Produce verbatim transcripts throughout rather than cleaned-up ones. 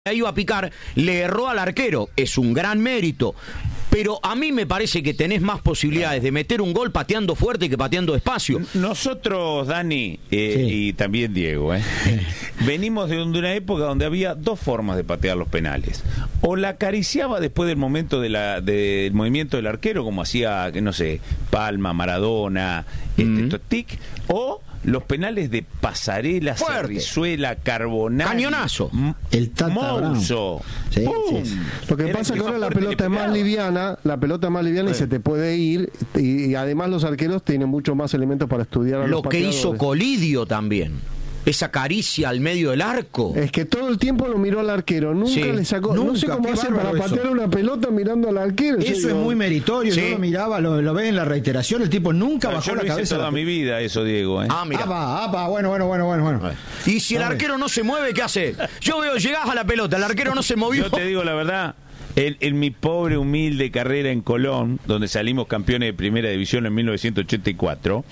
iba a picar, le erró al arquero, es un gran mérito, pero a mí me parece que tenés más posibilidades de meter un gol pateando fuerte que pateando despacio. Nosotros, Dani, eh, sí. y también Diego, eh, venimos de una época donde había dos formas de patear los penales. O la acariciaba después del momento de la, del movimiento del arquero, como hacía, no sé, Palma, Maradona, mm. este, Tic, o los penales de Pasarela, Cerrizuela, Carbonell, cañonazo, el Mouso. Sí, sí. Lo que Era pasa es que ahora la pelota es más liviana, la pelota es más liviana sí. y se te puede ir, y, y además los arqueros tienen mucho más elementos para estudiar a lo los que pateadores. Hizo Colidio también. Esa caricia al medio del arco. Es que todo el tiempo lo miró al arquero, nunca sí. le sacó. Nunca, no sé cómo hace para patear eso. Una pelota mirando al arquero. Eso es muy meritorio. Sí. Yo lo miraba, lo, lo ves en la reiteración. El tipo nunca Pero bajó yo la lo cabeza. Hice toda mi vida eso, Diego. ¿eh? Ah, mira. Apa, apa, bueno, bueno, bueno, bueno, bueno. Y si el arquero no se mueve, ¿qué hace? Yo veo, llegás a la pelota, el arquero no se movió. Yo te digo la verdad. En, en mi pobre, humilde carrera en Colón, donde salimos campeones de primera división en mil novecientos ochenta y cuatro,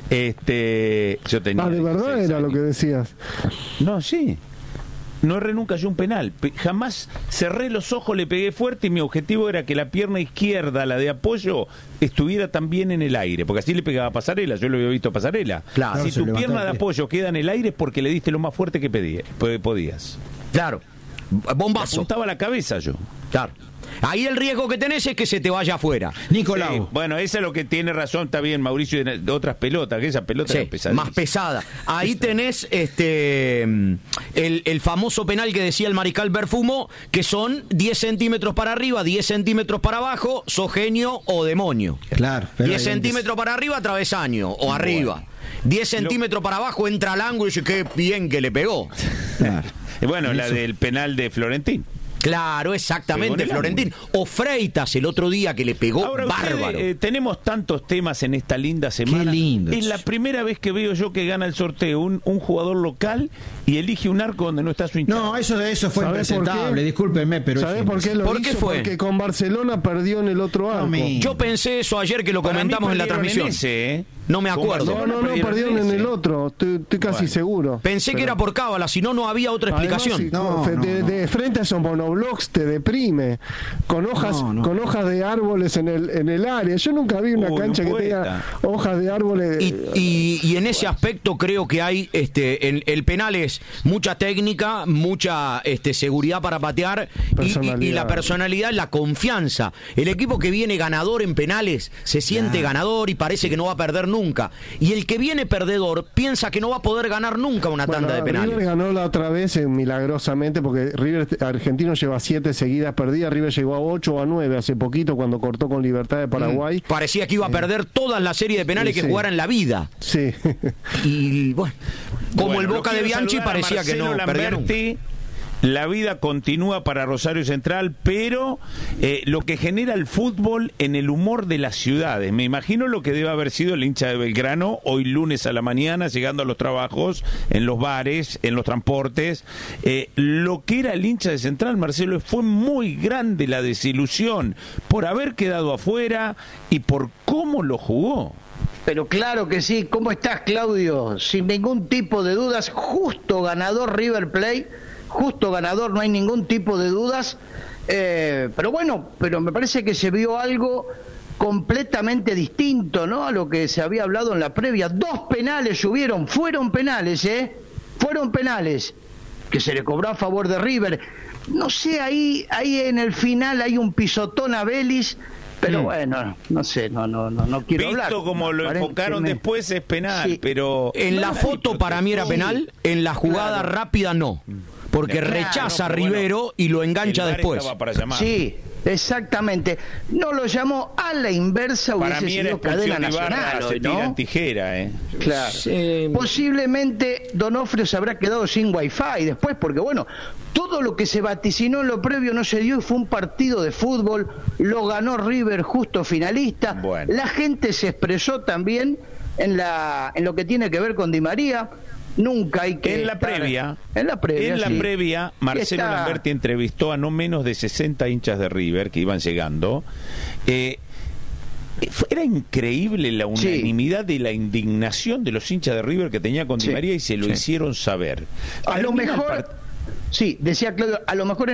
este, yo tenía... Ah, de verdad era años. Lo que decías. No, sí. No erré nunca yo un penal. Jamás cerré los ojos, le pegué fuerte y mi objetivo era que la pierna izquierda, la de apoyo, estuviera también en el aire. Porque así le pegaba a Pasarela, yo lo había visto a Pasarela. Claro, si tu pierna de apoyo queda en el aire es porque le diste lo más fuerte que pedí, podías. Claro. Bombazo. Me apuntaba la cabeza yo. Claro. Ahí el riesgo que tenés es que se te vaya afuera. Nicolau. Sí, bueno, eso es lo que tiene razón, está bien, Mauricio, de otras pelotas, que esa pelota sí, era pesada. Más pesada. Ahí tenés este el, el famoso penal que decía el mariscal Berfumo, que son diez centímetros para arriba, diez centímetros para abajo, sos genio o demonio. Claro. diez centímetros para arriba, travesaño o bueno. arriba. diez centímetros lo... para abajo, entra al ángulo y dice, qué bien que le pegó. Claro. Bueno, la del penal de Florentín. Claro, exactamente, Florentín. O Freitas el otro día que le pegó. Ahora, bárbaro. Ustedes, eh, tenemos tantos temas en esta linda semana. Qué lindo. Es la primera vez que veo yo que gana el sorteo un, un jugador local y elige un arco donde no está su hinchada. No, eso de eso fue impresentable, discúlpenme, pero ¿sabés por qué lo ¿Por hizo? qué fue? Porque con Barcelona perdió en el otro arco. No, yo pensé eso ayer que lo Para comentamos en la transmisión. En ese, ¿eh? No me acuerdo. No, no, no, perdieron en el otro, estoy, estoy casi bueno. seguro. Pensé pero... que era por cábala, si no, no había otra explicación. Además, si, no, de, no, no. de frente a esos monoblocks te deprime, con hojas no, no. con hojas de árboles en el en el área. Yo nunca vi una Uy, cancha que tenga hojas de árboles. Y, y, y en ese aspecto creo que hay, este, el, el penal es mucha técnica, mucha este, seguridad para patear y, y, y la personalidad, la confianza. El equipo que viene ganador en penales se siente nah. ganador y parece que no va a perder nunca. Y el que viene perdedor piensa que no va a poder ganar nunca una bueno, tanda de penales. River ganó la otra vez eh, milagrosamente porque River argentino lleva siete seguidas perdidas. River llegó a ocho o a nueve hace poquito cuando cortó con Libertad de Paraguay. Mm, parecía que iba a perder eh, todas las series de penales sí, que jugara en la vida. Sí. Y bueno, como bueno, el Boca de Bianchi parecía que no perdía nunca. La vida continúa para Rosario Central, pero eh, lo que genera el fútbol en el humor de las ciudades. Me imagino lo que debe haber sido el hincha de Belgrano hoy lunes a la mañana, llegando a los trabajos, en los bares, en los transportes. Eh, lo que era el hincha de Central, Marcelo, fue muy grande la desilusión por haber quedado afuera y por cómo lo jugó. Pero claro que sí. ¿Cómo estás, Claudio? Sin ningún tipo de dudas, justo ganador River Plate. Justo ganador, no hay ningún tipo de dudas, eh, pero bueno, pero me parece que se vio algo completamente distinto, ¿no? A lo que se había hablado en la previa. Dos penales hubieron, fueron penales, ¿eh? Fueron penales que se le cobró a favor de River. No sé, ahí, ahí en el final hay un pisotón a Vélez. Pero mm. bueno, no sé, no no no, no quiero Visto hablar. Visto como lo enfocaron me... después es penal, sí. pero... En no la foto para mí era penal, en la jugada claro. rápida no. Porque claro, rechaza a Rivero bueno, y lo engancha después. Sí, exactamente. No lo llamó a la inversa, para hubiese mí sido cadena nacional, se ¿no? tiran tijera, ¿eh? Claro. Sí. Posiblemente Donofrio se habrá quedado sin wifi después, porque bueno, todo lo que se vaticinó en lo previo no se dio y fue un partido de fútbol, lo ganó River justo finalista. Bueno. La gente se expresó también en la en lo que tiene que ver con Di María. Nunca hay que en la estar... previa en la previa en la sí. previa Marcelo Está... Lamberti entrevistó a no menos de sesenta hinchas de River que iban llegando. eh, era increíble la unanimidad sí. de la indignación de los hinchas de River que tenía con Di sí. María y se lo sí. hicieron saber. A lo mejor Sí, decía Claudio, a lo mejor